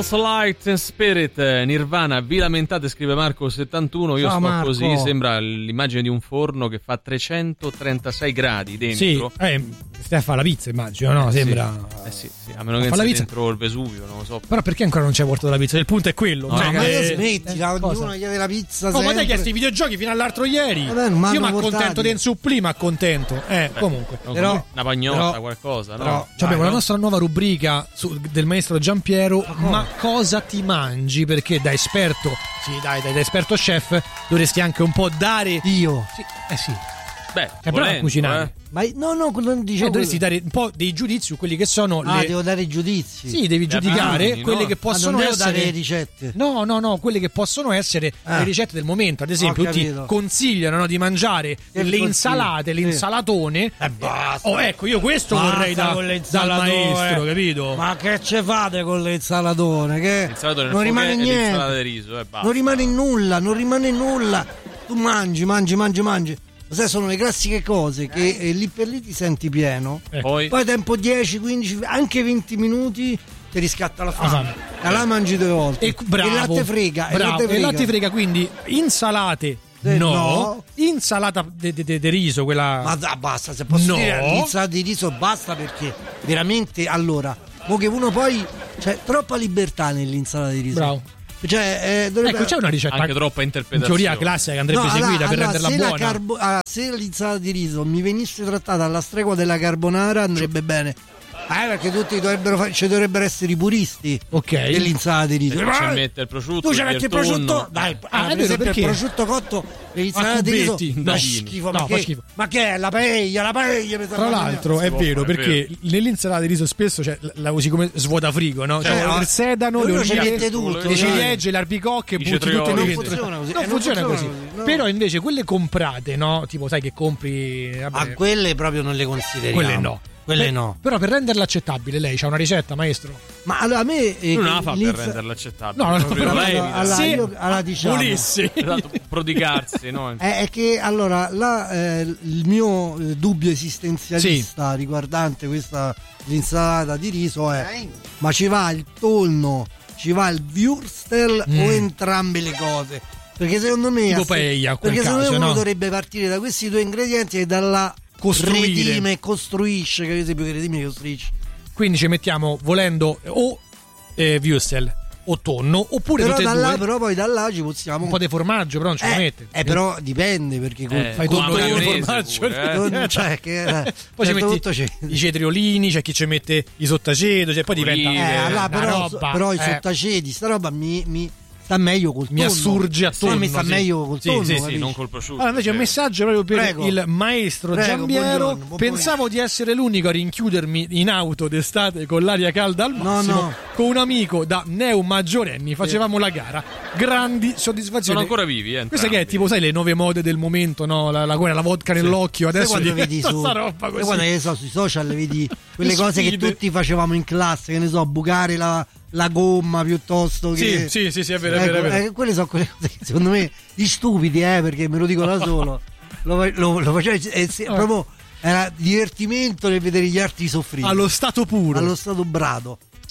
Smells Like Teen Spirit, Nirvana. Vi lamentate, scrive Marco 71. Io sto Marco. così, sembra l'immagine di un forno che fa 336 gradi dentro. Sì, stai a fare la pizza, immagino, no? Sembra. Sì, a meno che non sia dentro il Vesuvio, non lo so. Però perché ancora non c'è portato la pizza? Il punto è quello. No, ma smettila, ognuno chiede la pizza. Ma te hai chiesto i videogiochi fino all'altro ieri. Vabbè, io mi accontento del supplì, ma accontento. Comunque. Però, una pagnotta, qualcosa, no? Però, abbiamo la nostra nuova rubrica del maestro Giampiero. Ma cosa ti mangi? Perché da esperto, da esperto chef, dovresti anche un po' dare. Io? Sì. Beh, bravo a cucinare. Ma no, quello non dicevo. Dovresti dare un po' dei giudizi su quelli che sono devo dare i giudizi. Sì, devi giudicare quelle che possono non devo essere dare ricette. No, quelle che possono essere le ricette del momento. Ad esempio, ti consigliano di mangiare le insalate, l'insalatone. Basta. Ecco, io questo vorrei dal maestro, capito? Ma che ce fate con l'insalatone? Che l'insalatone non rimane niente. L'insalata di riso, non rimane nulla. Tu mangi. Sai, sono le classiche cose che lì per lì ti senti pieno. Poi tempo 10, 15, anche 20 minuti ti riscatta la fame. E la mangi 2 volte. E il latte frega. Il latte frega, quindi insalate. No. Insalata di riso, quella. Ma basta, se posso dire l'insalata di riso basta, perché veramente mo che uno poi c'è troppa libertà nell'insalata di riso. Bravo. Cioè, ecco, c'è una ricetta anche troppa interpretazione. In teoria classica che andrebbe seguita per renderla buona. Se l'insalata di riso mi venisse trattata alla stregua della carbonara andrebbe bene. Perché tutti ci dovrebbero essere i puristi dell'insalata di riso. Ci mette il prosciutto. Tu ci metti il prosciutto? Dai, per esempio il prosciutto cotto dell'insalata di riso. Ma schifo, ma che è la paella? Tra l'altro è vero, perché nell'insalata di riso spesso la usi come svuotafrigo, no? Il sedano, le ciliegie, le albicocche, butti tutte le dentro. Non funziona così. Però invece quelle comprate, no? Tipo, sai che compri. Ma quelle proprio non le consideriamo. Quelle no. No. Però per renderla accettabile, lei c'ha una ricetta, maestro? Ma allora a me non la fa per renderla accettabile. No, però lei diciamo volessi prodigarsi, no? È che allora il mio dubbio esistenzialista riguardante questa l'insalata di riso è: ma ci va il tonno, ci va il würstel o entrambe le cose? Perché secondo me tipo paella, uno dovrebbe partire da questi 2 ingredienti e dalla redime, costruisce, che esempio che redime costruisce. Quindi ci mettiamo, volendo, o würstel o tonno, oppure però tutte e due. Però poi da là ci possiamo un po' di formaggio, però non ci lo mette. Però dipende, perché fai tonno di formaggio. Poi ci metti i cetriolini, c'è chi ci mette i sottaceto, poi diventa però i sottaceti, sta roba mi sta meglio col tonno. Mi assurge attorno. Mi sta meglio col tonno. Sì, non col prosciutto. Allora, invece un messaggio proprio per il maestro Giampiero. Pensavo di essere l'unico a rinchiudermi in auto d'estate con l'aria calda al massimo. Con un amico da maggiorenni facevamo la gara. Grandi soddisfazioni. Sono ancora vivi, questa che è tipo, sai, le 9 mode del momento, no? La vodka nell'occhio. Adesso quando vedi roba così. Quando sui social vedi quelle cose che tutti facevamo in classe, che ne so, bucare la gomma piuttosto che sì, è vero, è vero. Quelle sono quelle cose che secondo me di stupidi, perché me lo dico da solo. Lo facevo proprio, era divertimento nel vedere gli altri soffrire allo stato puro, allo stato brado.